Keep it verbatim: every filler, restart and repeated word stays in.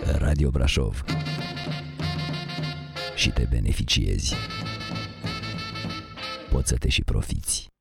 Radio Brașov. Și te beneficiezi. Poți să te și profiți.